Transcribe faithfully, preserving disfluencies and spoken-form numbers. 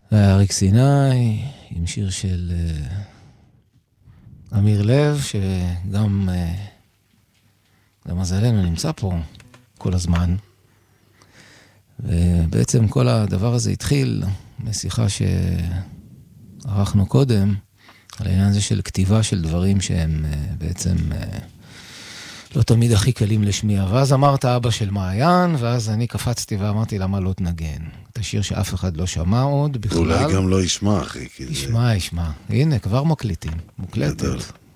אריק סיני, עם שיר של אמיר לב, שגם למזלנו נמצא פה כל הזמן. ובעצם כל הדבר הזה התחיל משיחה שערכנו קודם, על העניין הזה של כתיבה של דברים שהם בעצם לא תמיד הכי קלים לשמיע. ואז אמרת אבא של מעיין, ואז אני קפצתי ואמרתי למה לא תנגן. את השיר שאף אחד לא שמע עוד בכלל. אולי גם לא ישמע, אחי. ישמע, ישמע. הנה, כבר מקליטים. מוקלטת.